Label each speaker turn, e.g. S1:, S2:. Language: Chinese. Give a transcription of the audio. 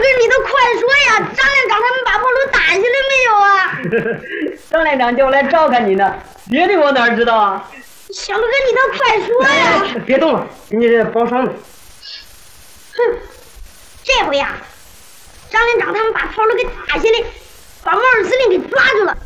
S1: 你都快说呀！张连长他们把炮楼打下来没有啊？
S2: 张连长叫我来照看你呢，别的我哪知道啊？
S1: 小陆哥，你倒快说呀！
S3: 别动了，你这包伤了。
S1: 哼，这回呀，张连长他们把炮楼给打下来，把毛二司令给抓住了。